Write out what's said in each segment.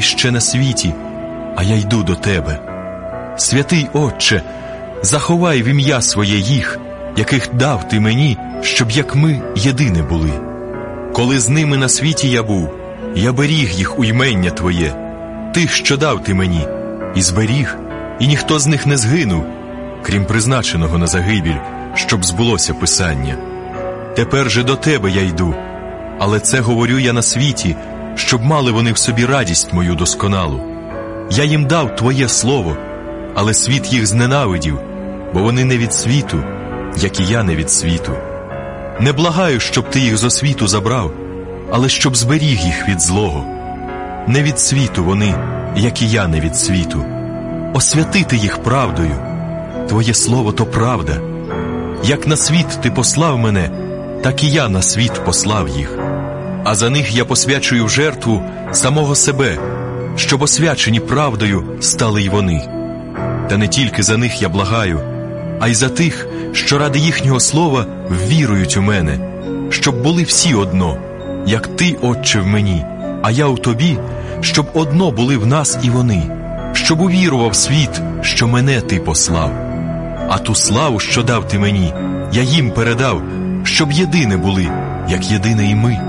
ще на світі, а я йду до тебе. Святий Отче, заховай в ім'я своє їх, яких дав ти мені, щоб як ми єдине були. Коли з ними на світі я був, я беріг їх у ймення Твоє, тих, що дав ти мені, і зберіг, і ніхто з них не згинув, крім призначеного на загибіль, щоб збулося Писання. Тепер же до тебе я йду, але це говорю я на світі, щоб мали вони в собі радість мою досконалу. Я їм дав Твоє слово, але світ їх зненавидів, бо вони не від світу, як і я не від світу. Не благаю, щоб ти їх зо світу забрав, але щоб зберіг їх від злого. Не від світу вони, як і я не від світу. Освятити їх правдою. Твоє слово то правда. Як на світ ти послав мене, так і я на світ послав їх. А за них я посвячую в жертву самого себе, щоб освячені правдою стали й вони. Та не тільки за них я благаю, а й за тих, що ради їхнього слова ввірують у мене, щоб були всі одно, як ти, Отче, в мені, а я у тобі, щоб одно були в нас і вони, щоб увірував світ, що мене ти послав. А ту славу, що дав ти мені, я їм передав, щоб єдине були, як єдине і ми.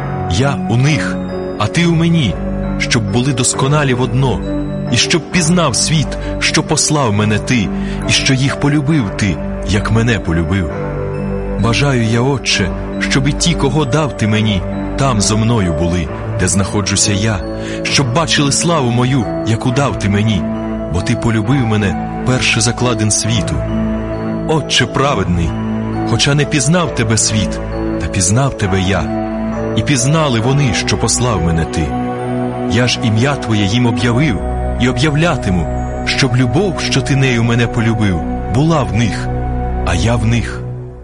Я у них, а ти у мені, щоб були досконалі в одно, і щоб пізнав світ, що послав мене ти, і що їх полюбив ти, як мене полюбив. Бажаю я, Отче, щоб і ті, кого дав ти мені, там зо мною були, де знаходжуся я, щоб бачили славу мою, яку дав ти мені, бо ти полюбив мене перше закладин світу. Отче праведний, хоча не пізнав тебе світ, та пізнав тебе я, і пізнали вони, що послав мене ти. Я ж ім'я Твоє їм об'явив і об'являтиму, щоб любов, що ти нею мене полюбив, була в них, а я в них.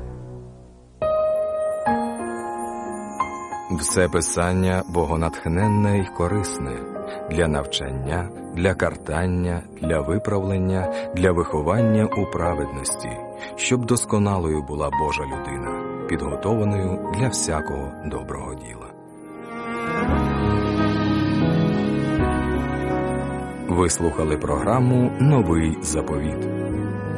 Все Писання богонатхненне й корисне для навчання, для картання, для виправлення, для виховання у праведності, щоб досконалою була Божа людина, підготованою для всякого доброго діла. Ви слухали програму «Новий заповіт».